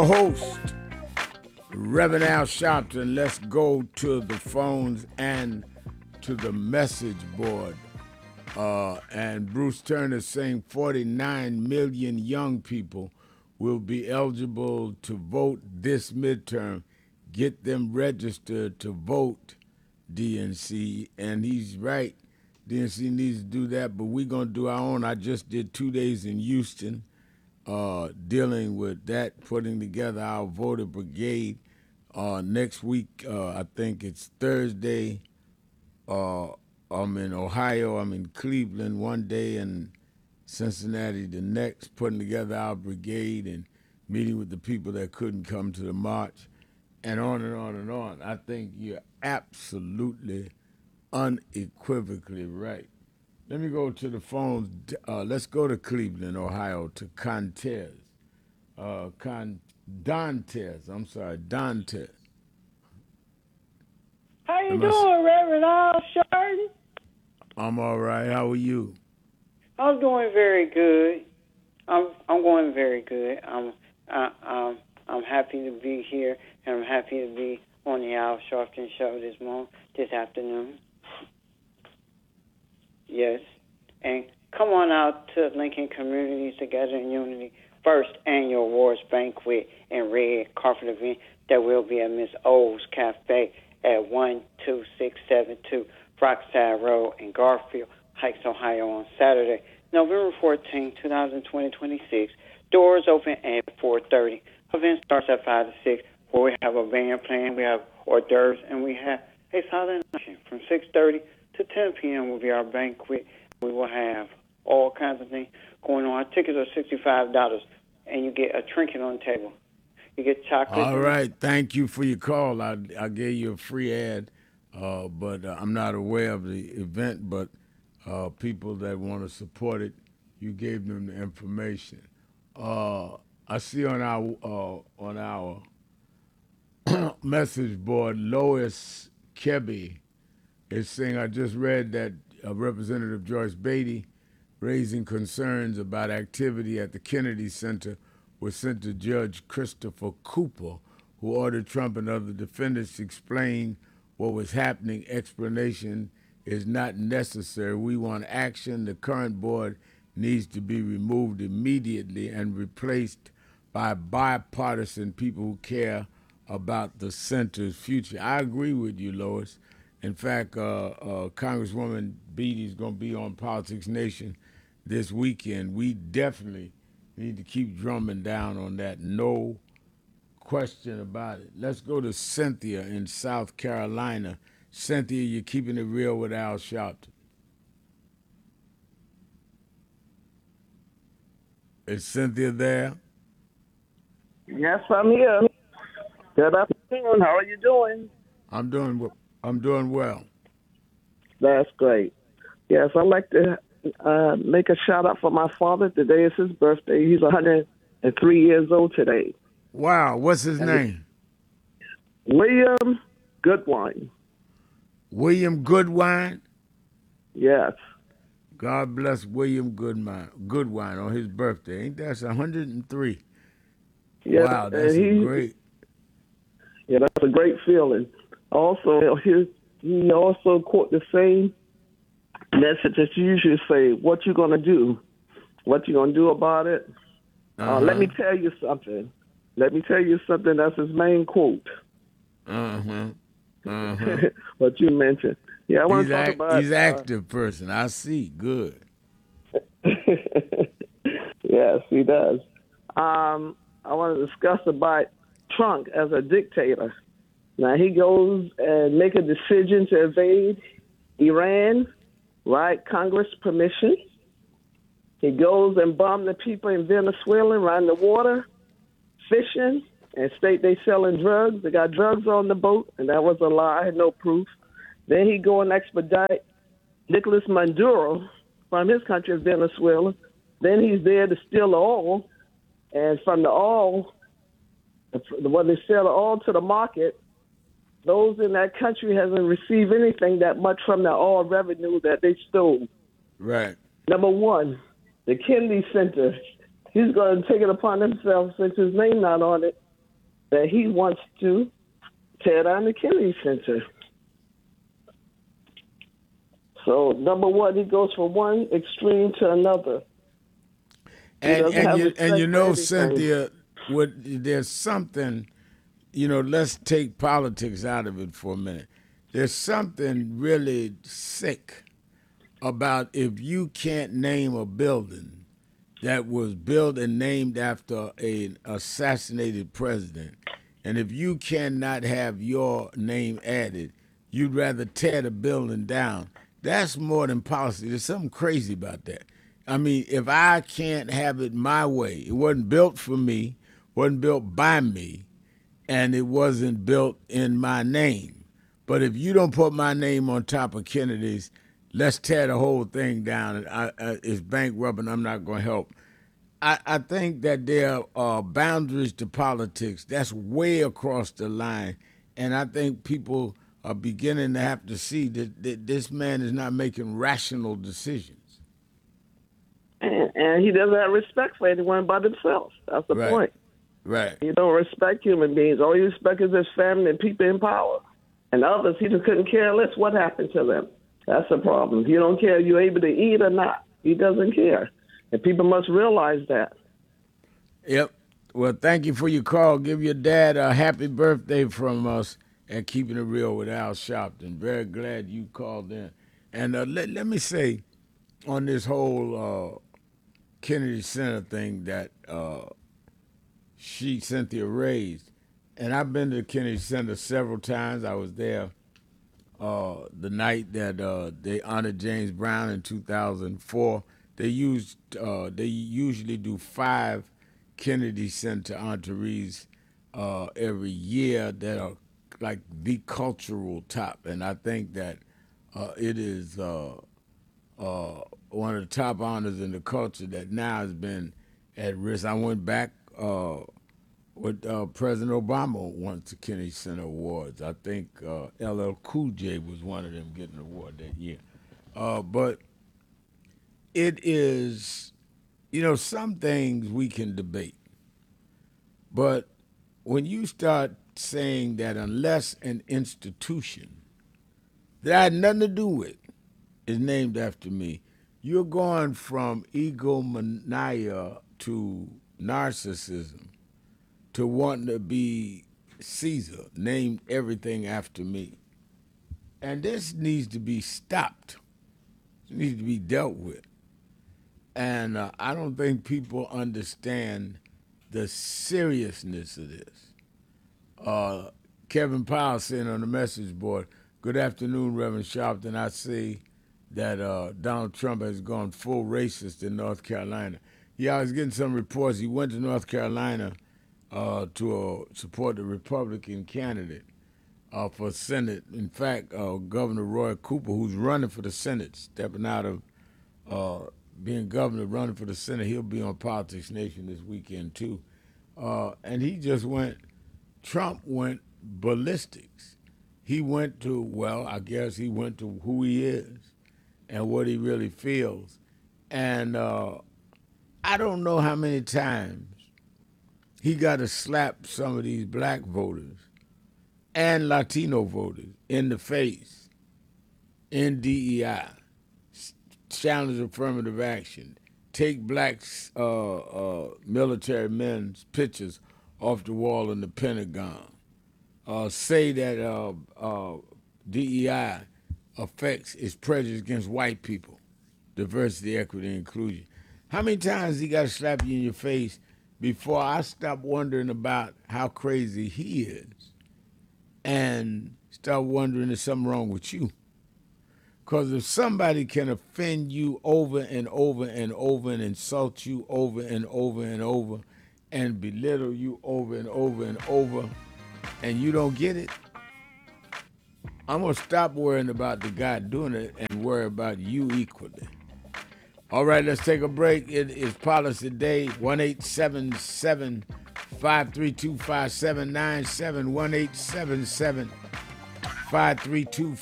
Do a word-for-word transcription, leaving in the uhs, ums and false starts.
Host, Reverend Al Sharpton. Let's go to the phones and to the message board. Uh, and Bruce Turner saying forty-nine million young people will be eligible to vote this midterm. Get them registered to vote, D N C. And he's right. D N C needs to do that, but we're going to do our own. I just did two days in Houston uh, dealing with that, putting together our voter brigade. Uh, next week, uh, I think it's Thursday, uh, I'm in Ohio, I'm in Cleveland one day, and Cincinnati the next, putting together our brigade and meeting with the people that couldn't come to the march, and on and on and on. I think you're absolutely, unequivocally right. Let me go to the phones. Uh, let's go to Cleveland, Ohio, to Contez. Uh, Con Dantes. I'm sorry, Dantes. How you Am I, doing, Reverend Al Sharpton? I'm all right. How are you? I'm doing very good. I'm I'm going very good. I'm I, I'm I'm happy to be here, and I'm happy to be on the Al Sharpton show this morning, this afternoon. Yes, and come on out to Lincoln Communities Together in Unity first annual awards banquet and red carpet event that will be at Miss O's Cafe at one two six seven two Rockside Road in Garfield Heights, Ohio on Saturday, November fourteenth, twenty twenty-six. Doors open at four thirty. Event starts at five to six, where we have a band playing, we have hors d'oeuvres, and we have a silent auction. From six thirty to ten p.m. will be our banquet. We will have all kinds of things going on. Our tickets are sixty-five dollars, and you get a trinket on the table. You get chocolate. All right. Thank you for your call. I, I gave you a free ad, uh, but uh, I'm not aware of the event, but uh, people that want to support it, you gave them the information. Uh, I see on our uh, on our message board, Lois Kebby is saying, I just read that uh, Representative Joyce Beatty raising concerns about activity at the Kennedy Center was sent to Judge Christopher Cooper, who ordered Trump and other defendants to explain what was happening. Explanation is not necessary. We want action. The current board needs to be removed immediately and replaced by bipartisan people who care about the center's future. I agree with you, Lois. In fact, uh, uh, Congresswoman Beatty is going to be on Politics Nation this weekend. We definitely need to keep drumming down on that. No question about it. Let's go to Cynthia in South Carolina. Cynthia, you're keeping it real with Al Sharpton. Is Cynthia there? Yes, I'm here. Good afternoon. How are you doing? I'm doing. I'm doing well. That's great. Yes, I'd like to uh, make a shout out for my father. Today is his birthday. He's one hundred three years old today. Wow. What's his name? William Goodwine. William Goodwine? Yes. God bless William Goodwine, Goodwine on his birthday. Ain't that one hundred three? Yes, wow, that's he, great. Yeah, that's a great feeling. Also, he, he also quote the same message that you usually say, what you going to do? What you going to do about it? Uh-huh. Uh, let me tell you something. Let me tell you something. That's his main quote. Uh-huh. Uh-huh. What you mentioned. Yeah, I want he's to talk act, about... He's an active uh, person. I see. Good. Yes, he does. Um, I want to discuss about Trump as a dictator. Now, he goes and make a decision to invade Iran, right? Congress permission. He goes and bomb the people in Venezuela around the water, fishing, and state they selling drugs. They got drugs on the boat, and that was a lie, no proof. Then he go and expedite Nicolas Maduro from his country, Venezuela. Then he's there to steal the oil, and from the oil, when they sell the oil to the market, those in that country hasn't received anything that much from the oil revenue that they stole. Right. Number one, the Kennedy Center, he's going to take it upon himself, since his name not on it, that he wants to tear down the Kennedy Center. So, number one, he goes from one extreme to another. And doesn't and have you respect and you for know, anything. Cynthia, what there's something, you know, let's take politics out of it for a minute. There's something really sick about if you can't name a building that was built and named after an assassinated president, and if you cannot have your name added, you'd rather tear the building down. That's more than policy. There's something crazy about that. I mean, if I can't have it my way, it wasn't built for me, wasn't built by me, and it wasn't built in my name. But if you don't put my name on top of Kennedy's, let's tear the whole thing down. I, I, it's bankrupt, and I'm not going to help. I, I think that there are boundaries to politics. That's way across the line. And I think people are beginning to have to see that, that this man is not making rational decisions. And, and he doesn't have respect for anyone but himself. That's the Right. point. Right. He don't respect human beings. All he respects is his family and people in power. And others, he just couldn't care less what happened to them. That's the problem. He don't care if you're able to eat or not. He doesn't care. And people must realize that. Yep. Well, thank you for your call. Give your dad a happy birthday from us at Keeping It Real with Al Sharpton. Very glad you called in. And uh, let, let me say on this whole uh, Kennedy Center thing that uh, she, Cynthia, raised, and I've been to Kennedy Center several times. I was there uh, the night that uh, they honored James Brown in two thousand four. They used uh, they usually do five Kennedy Center honorees uh, every year that are like the cultural top, and I think that uh, it is uh, uh, one of the top honors in the culture that now has been at risk. I went back uh, with uh, President Obama won the Kennedy Center Awards. I think uh, L L Cool J was one of them getting an award that year. Uh, but it is, you know, some things we can debate. But when you start saying that unless an institution that I had nothing to do with is named after me, you're going from egomania to narcissism to wanting to be Caesar, named everything after me. And this needs to be stopped. It needs to be dealt with. And uh, I don't think people understand the seriousness of this. Uh, Kevin Powell saying on the message board, "Good afternoon, Reverend Sharpton. I see that uh, Donald Trump has gone full racist in North Carolina." Yeah, I was getting some reports. He went to North Carolina uh, to uh, support the Republican candidate uh, for Senate. In fact, uh, Governor Roy Cooper, who's running for the Senate, stepping out of uh, being governor, running for the Senate, he'll be on Politics Nation this weekend too. Uh, and he just went, Trump went ballistics. He went to, well, I guess he went to who he is and what he really feels. And uh, I don't know how many times he got to slap some of these black voters and Latino voters in the face in D E I, challenge affirmative action, take black uh, uh, military men's pictures off the wall in the Pentagon, uh, say that uh, uh, D E I affects its prejudice against white people, diversity, equity, and inclusion. How many times he got to slap you in your face before I stop wondering about how crazy he is and start wondering if something wrong with you? Because if somebody can offend you over and over and over and insult you over and over and over and belittle you over and over and over and you don't get it, I'm going to stop worrying about the guy doing it and worry about you equally. All right, let's take a break. It is Policy Day, one eight seven seven, five three two, five seven nine seven, one eight seven seven, five three two,